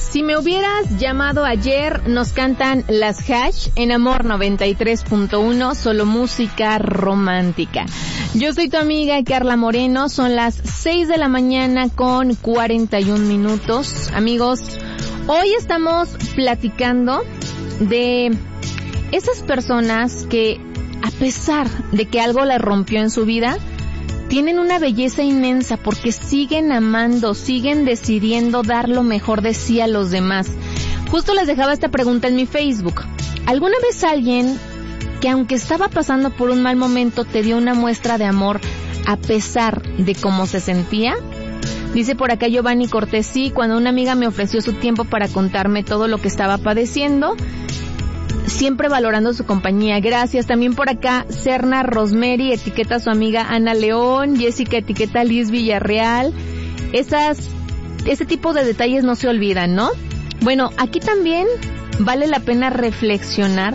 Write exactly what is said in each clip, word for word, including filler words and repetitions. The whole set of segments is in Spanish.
Si me hubieras llamado ayer, nos cantan las Hash en Amor noventa y tres punto uno, solo música romántica. Yo soy tu amiga Carla Moreno, son las seis de la mañana con cuarenta y un minutos. Amigos, hoy estamos platicando de esas personas que, a pesar de que algo la rompió en su vida, tienen una belleza inmensa porque siguen amando, siguen decidiendo dar lo mejor de sí a los demás. Justo les dejaba esta pregunta en mi Facebook. ¿Alguna vez alguien que, aunque estaba pasando por un mal momento, te dio una muestra de amor a pesar de cómo se sentía? Dice por acá Giovanni Cortés, sí, cuando una amiga me ofreció su tiempo para contarme todo lo que estaba padeciendo, siempre valorando su compañía. Gracias. También por acá Serna Rosemary etiqueta a su amiga Ana León, Jessica etiqueta a Liz Villarreal. Esas, ese tipo de detalles no se olvidan, ¿no? Bueno, aquí también vale la pena reflexionar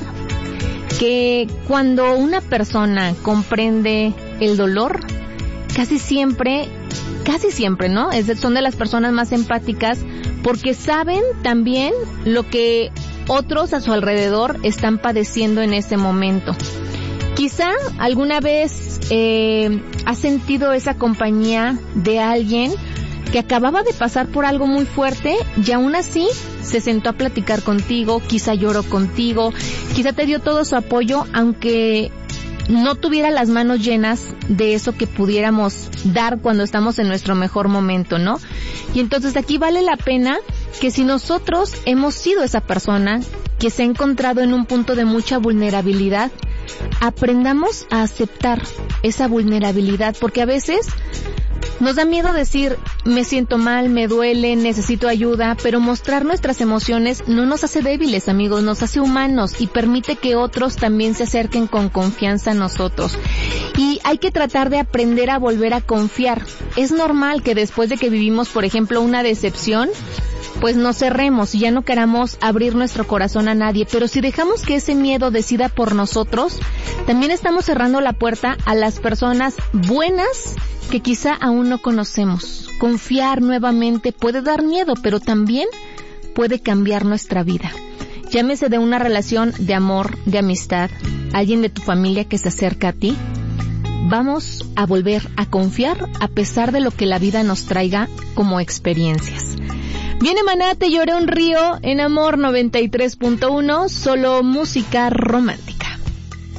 que cuando una persona comprende el dolor, casi siempre, casi siempre, ¿no? Es de, son de las personas más empáticas porque saben también lo que otros a su alrededor están padeciendo en ese momento. Quizá alguna vez eh, has sentido esa compañía de alguien que acababa de pasar por algo muy fuerte y aún así se sentó a platicar contigo, quizá lloró contigo, quizá te dio todo su apoyo, aunque no tuviera las manos llenas de eso que pudiéramos dar cuando estamos en nuestro mejor momento, ¿no? Y entonces aquí vale la pena que si nosotros hemos sido esa persona que se ha encontrado en un punto de mucha vulnerabilidad, aprendamos a aceptar esa vulnerabilidad, porque a veces nos da miedo decir, me siento mal, me duele, necesito ayuda, pero mostrar nuestras emociones no nos hace débiles, amigos, nos hace humanos y permite que otros también se acerquen con confianza a nosotros. Y hay que tratar de aprender a volver a confiar. Es normal que después de que vivimos, por ejemplo, una decepción, pues nos cerremos y ya no queramos abrir nuestro corazón a nadie, pero si dejamos que ese miedo decida por nosotros, también estamos cerrando la puerta a las personas buenas que quizá aún no conocemos. Confiar nuevamente puede dar miedo, pero también puede cambiar nuestra vida. Llámese de una relación de amor, de amistad, alguien de tu familia que se acerca a ti. Vamos a volver a confiar a pesar de lo que la vida nos traiga como experiencias. Viene Maná, Te lloré un río en Amor noventa y tres punto uno, solo música romántica.